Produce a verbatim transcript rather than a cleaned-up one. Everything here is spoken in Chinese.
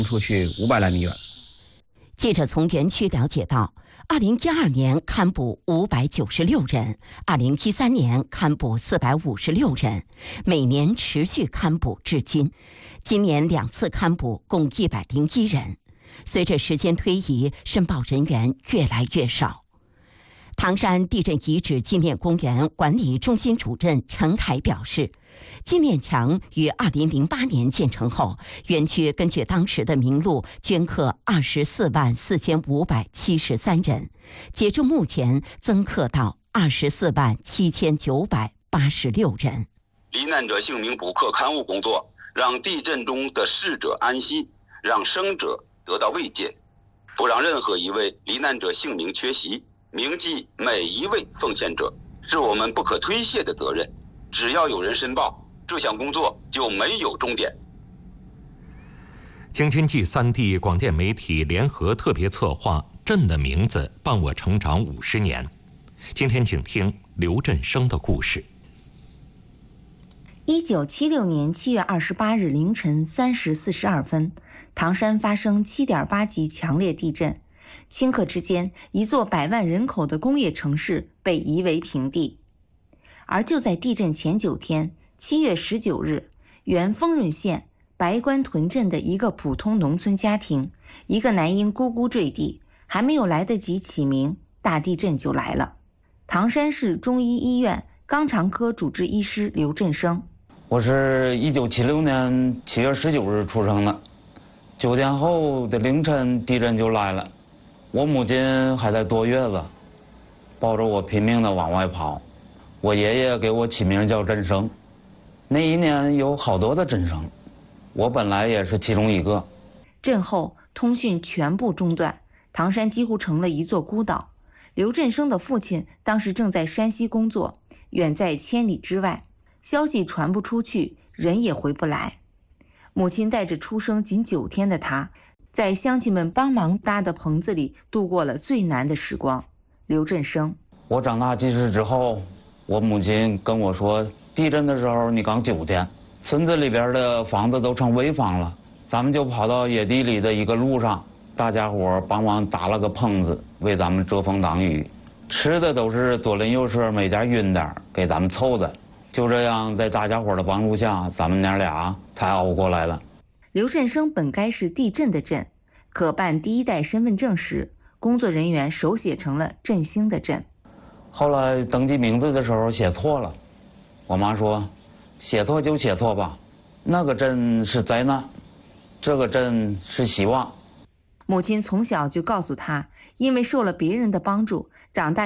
出去五百来米远。 记者从园区了解到，二零一二年看捕五百九十六人，二零一三年看捕四百五十六人，每年持续看捕至今。今年两次看捕共一百零一人。随着时间推移，申报人员越来越少。唐山地震遗址纪念公园管理中心主任陈凯表示，纪念墙于二零零八年建成后，园区根据当时的名录捐课二十四万四千五百七十三人，截至目前增课到二十四万七千九百八十六人。 罹难者姓名补课刊物工作，让地震中的逝者安息，让生者得到慰藉，不让任何一位罹难者姓名缺席，铭记每一位奉献者，是我们不可推卸的责任。只要有人申报，这项工作就没有终点。 京津冀三地广电媒体联合特别策划《朕的名字伴我成长五十年》，今天请听刘振声的故事。 一九七六年七月二十八日凌晨三时四十二分，唐山发生七点八级强烈地震，顷刻之间，一座百万人口的工业城市被夷为平地。而就在地震前九天，七月十九日，原丰润县白关屯镇的一个普通农村家庭，一个男婴咕咕坠地，还没有来得及起名，大地震就来了。唐山市中医医院肛肠科主治医师刘振声： 我是一九七六年七月十九日出生的，九点后的凌晨地震就来了，我母亲还在坐月子，抱着我拼命地往外跑。我爷爷给我起名叫振声，那一年有好多的振声，我本来也是其中一个。 震后通讯全部中断，唐山几乎成了一座孤岛。刘振声的父亲当时正在山西工作，远在千里之外，消息传不出去，人也回不来。母亲带着出生仅九天的他，在乡亲们帮忙搭的棚子里度过了最难的时光。刘振声： 我长大记事之后，我母亲跟我说，地震的时候你刚九天，村子里边的房子都成危房了，咱们就跑到野地里的一个路上，大家伙帮忙搭了个棚子，为咱们遮风挡雨，吃的都是左邻右舍每家匀点给咱们凑的。就这样，在大家伙的帮助下，咱们娘俩才熬过来了。 刘振声本该是地震的震，可办第一代身份证时，工作人员手写成了振兴的振。 后来登记名字的时候写错了，我妈说，写错就写错吧，那个震是灾难，这个震是希望。 母亲从小就告诉他，因为受了别人的帮助，长大